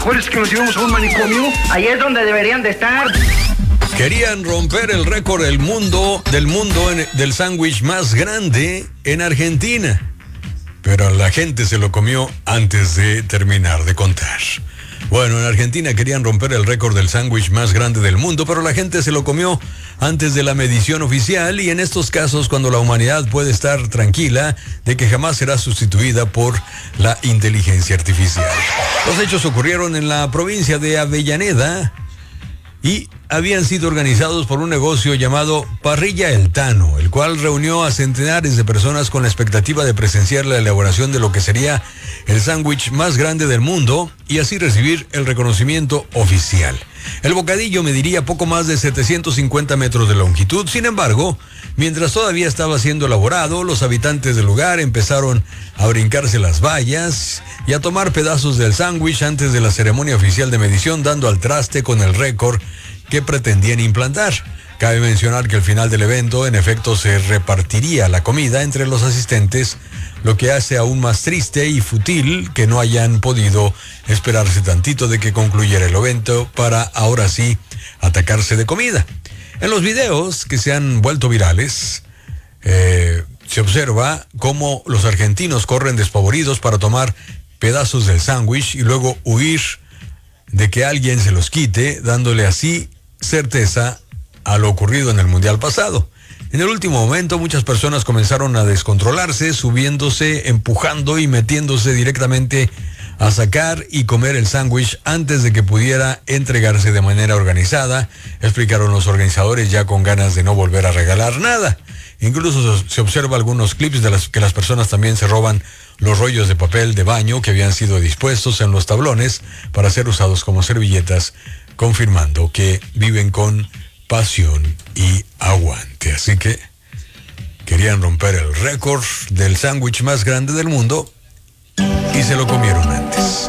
¿Cuál es que nos llevamos a un manicomio? Ahí es donde deberían de estar. Querían romper el récord del mundo del sándwich más grande en Argentina, pero la gente se lo comió antes de terminar de contar. Bueno, en Argentina querían romper el récord del sándwich más grande del mundo, pero la gente se lo comió antes de la medición oficial, y en estos casos cuando la humanidad puede estar tranquila de que jamás será sustituida por la inteligencia artificial. Los hechos ocurrieron en la provincia de Avellaneda y habían sido organizados por un negocio llamado Parrilla El Tano, el cual reunió a centenares de personas con la expectativa de presenciar la elaboración de lo que sería el sándwich más grande del mundo y así recibir el reconocimiento oficial. El bocadillo mediría poco más de 750 metros de longitud. Sin embargo, mientras todavía estaba siendo elaborado, los habitantes del lugar empezaron a brincarse las vallas y a tomar pedazos del sándwich antes de la ceremonia oficial de medición, dando al traste con el récord que pretendían implantar. Cabe mencionar que al final del evento, en efecto, se repartiría la comida entre los asistentes, lo que hace aún más triste y fútil que no hayan podido esperarse tantito de que concluyera el evento para ahora sí atacarse de comida. En los videos que se han vuelto virales, se observa cómo los argentinos corren despavoridos para tomar pedazos del sándwich y luego huir de que alguien se los quite, dándole así certeza a lo ocurrido en el Mundial pasado. En el último momento, muchas personas comenzaron a descontrolarse, subiéndose, empujando y metiéndose directamente a sacar y comer el sándwich antes de que pudiera entregarse de manera organizada, explicaron los organizadores, ya con ganas de no volver a regalar nada. Incluso se observa algunos clips de que las personas también se roban los rollos de papel de baño que habían sido dispuestos en los tablones para ser usados como servilletas, confirmando que viven con pasión y aguante. Así que querían romper el récord del sándwich más grande del mundo y se lo comieron antes.